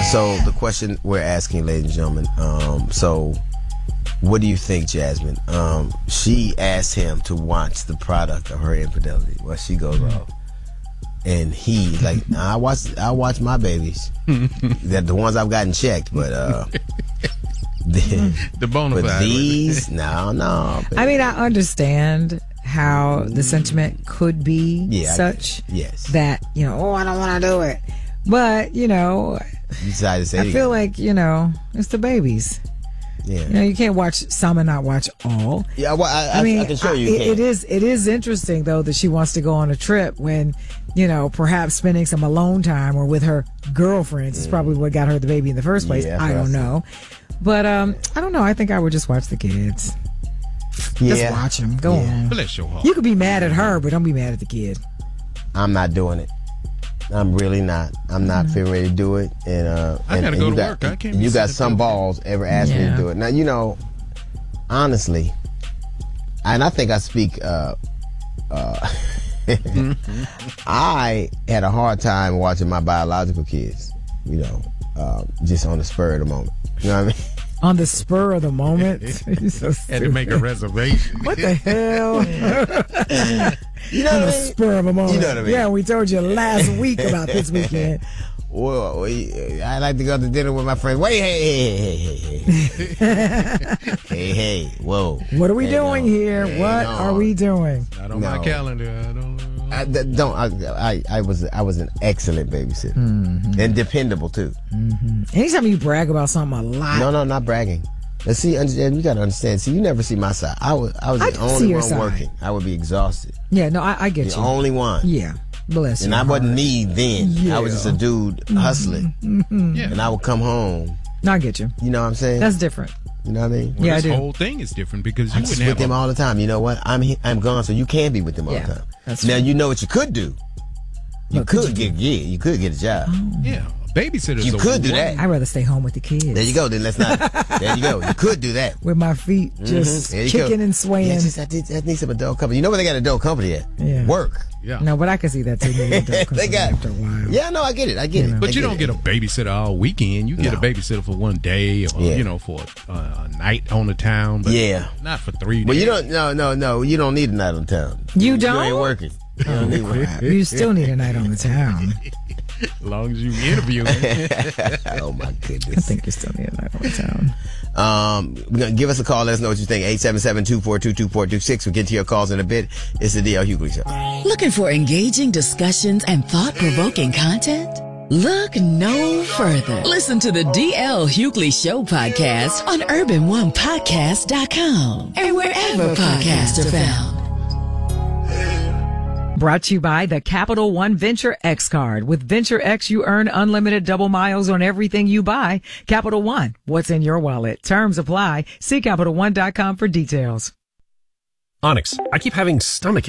So the question we're asking, ladies and gentlemen, so what do you think, Jasmine? She asked him to watch the product of her infidelity. Well, she goes off. And he like, I watch my babies. That the ones I've gotten checked, but the bona fide. But these, no. I mean, I understand how the sentiment could be such that, I don't want to do it. But, you decided to say I feel like, it's the babies. Yeah. You can't watch some and not watch all. Yeah, well, I mean, I can show you. It is interesting, though, that she wants to go on a trip when, perhaps spending some alone time or with her girlfriends is probably what got her the baby in the first place. I don't know. But I don't know. I think I would just watch the kids. Just watch them. Go on. Bless your heart. You could be mad at her, but don't be mad at the kid. I'm not doing it. I'm really not. I'm not feeling ready to do it. And I gotta go to work. I can't. You got some balls ever asked me to do it. Now, honestly, and I think I speak. I had a hard time watching my biological kids. Just on the spur of the moment. You know what I mean? On the spur of the moment? So had to make a reservation. What the hell? On the spur of a moment. You know what I mean? Yeah, we told you last week about this weekend. Well, I like to go to dinner with my friends. Wait, hey, whoa. What are we doing here? What are we doing? Not on my calendar. I was an excellent babysitter and dependable too. Anytime you brag about something a lot. No, not bragging. Let's see, you gotta understand. See, you never see my side. I was the only one working. I would be exhausted. Yeah, no, I get you. The only one. Yeah, bless you. And I wasn't me then. Yeah. I was just a dude hustling. Yeah. And I would come home. No, I get you. You know what I'm saying? That's different. You know what I mean? Well, I do. This whole thing is different because you wouldn't with them all the time. You know what? I'm gone, so you can be with them all the time. Now you know what you could do. You could get a job. Oh. Yeah, babysitters. You could do that. I'd rather stay home with the kids. There you go. Then let's not. There you go. You could do that with my feet just kicking and swaying. Yeah, I need some adult company. You know where they got adult company at? Yeah. Work. Yeah. No, but I can see that too. They got after a while. Yeah, no, I get it. But you don't get a babysitter all weekend. You get a bababysitter for one day, or for a night on the town. But not for 3 days. Well, you don't. No. You don't need a night on the town. You don't. You ain't working. You still need a night on the town. As long as you interview me. Oh my goodness. I think you still need a night on the town. Give us a call. Let us know what you think. 877-242-2426. We'll get to your calls in a bit. It's the D.L. Hughley Show. Looking for engaging discussions and thought-provoking content? Look no further. Listen to the D.L. Hughley Show podcast on UrbanOnePodcast.com and wherever podcasts are found. Brought to you by the Capital One Venture X card. With Venture X, you earn unlimited double miles on everything you buy. Capital One, what's in your wallet? Terms apply. See CapitalOne.com for details. Onyx, I keep having stomach